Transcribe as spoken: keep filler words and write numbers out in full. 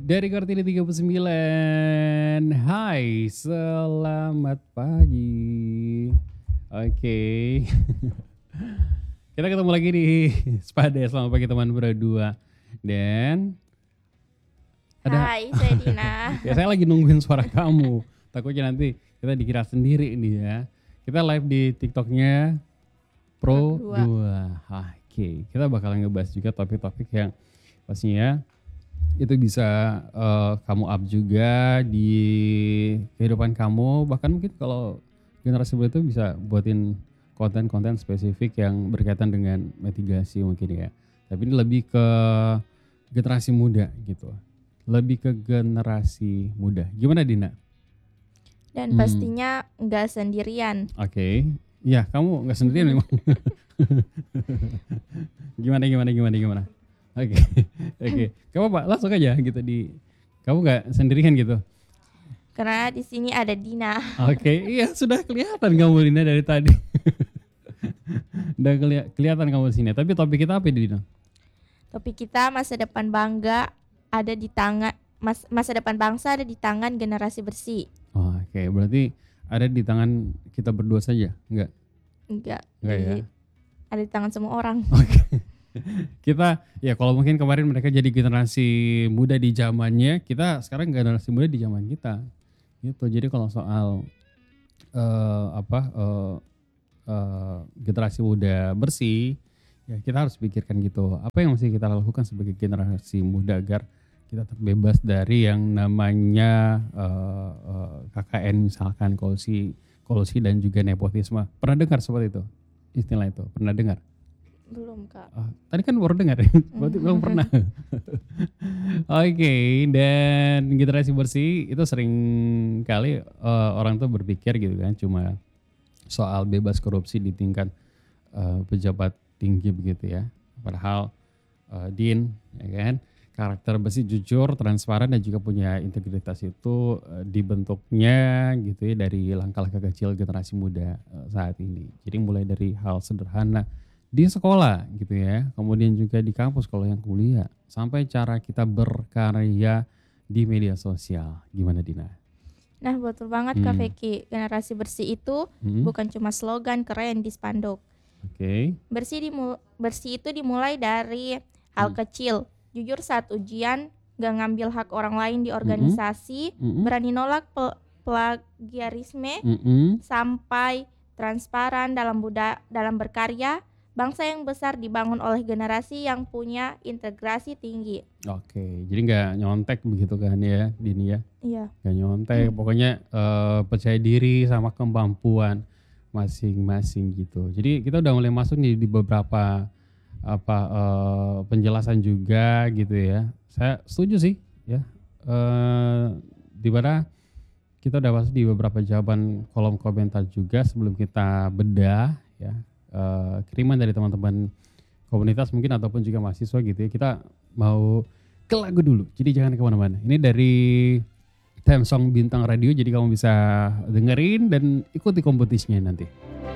Dari Kartini tiga puluh sembilan. Hai, selamat pagi. Oke. Kita ketemu lagi di Spade. Selamat pagi teman berdua. Dan ada Hai, saya Dina. ya saya lagi nungguin suara kamu. Takutnya nanti kita dikira sendiri nih ya. Kita live di TikToknya Pro Pro dua. Oke, kita bakalan ngebahas juga topik-topik yang pastinya itu bisa uh, kamu up juga di kehidupan kamu. Bahkan mungkin kalau generasi muda itu bisa buatin konten-konten spesifik yang berkaitan dengan mitigasi mungkin ya. Tapi ini lebih ke generasi muda gitu. Lebih ke generasi muda. Gimana Dina? Dan Hmm. pastinya nggak sendirian. Oke. Iya, kamu nggak sendirian memang. Gimana gimana gimana gimana? Oke. Oke. Kamu Pak, langsung aja gitu di kamu nggak sendirian gitu. Karena di sini ada Dina. Oke, iya sudah kelihatan kamu Dina dari tadi. Udah keli- kelihatan kamu di sini. Tapi topik kita apa Dina? Topik kita masa depan bangga ada di tangan mas, masa depan bangsa ada di tangan generasi bersih. Oh, oke, berarti ada di tangan kita berdua saja, enggak? Enggak. Enggak di, ya? Ada di tangan semua orang. Oke. Kita ya kalau mungkin kemarin mereka jadi generasi muda di zamannya, kita sekarang generasi muda di zaman kita. Gitu. Jadi kalau soal eh, apa eh, eh, generasi muda bersih, ya kita harus pikirkan gitu. Apa yang mesti kita lakukan sebagai generasi muda agar kita terbebas dari yang namanya eh, eh, K K N misalkan kolusi, kolusi dan juga nepotisme. Pernah dengar seperti itu? Istilah itu, pernah dengar? Belum, Kak. Oh, tadi kan baru dengar ya, berarti belum pernah. Oke, dan generasi bersih itu sering kali uh, orang tuh berpikir gitu kan, cuma soal bebas korupsi di tingkat uh, pejabat tinggi begitu ya. Padahal uh, Din, ya kan, karakter bersih, jujur, transparan dan juga punya integritas itu uh, dibentuknya gitu ya dari langkah-langkah kecil generasi muda uh, saat ini. Jadi mulai dari hal sederhana di sekolah gitu ya, kemudian juga di kampus kalau yang kuliah, sampai cara kita berkarya di media sosial. Gimana Dina? Nah, betul banget Kak Hmm. Feki. Generasi bersih itu Hmm. bukan cuma slogan keren di spanduk. Oke. Bersih dimu- bersih itu dimulai dari hal Hmm. kecil. Jujur saat ujian, gak ngambil hak orang lain di organisasi, Mm-mm. berani nolak pe- plagiarisme, Mm-mm. sampai transparan dalam buda- dalam berkarya. Bangsa yang besar dibangun oleh generasi yang punya integrasi tinggi. Oke, jadi nggak nyontek begitu kan ya Dini ya? Iya. Nggak nyontek, pokoknya eh, percaya diri sama kemampuan masing-masing gitu. Jadi kita udah mulai masuk nih di beberapa apa eh, penjelasan juga gitu ya. Saya setuju sih ya. Eh, di mana kita udah masuk di beberapa jawaban kolom komentar juga sebelum kita bedah ya. Eh, kiriman dari teman-teman komunitas mungkin ataupun juga mahasiswa gitu ya. Kita mau ke lagu dulu, jadi jangan kemana-mana. Ini dari Theme Song Bintang Radio, jadi kamu bisa dengerin dan ikuti kompetisinya nanti.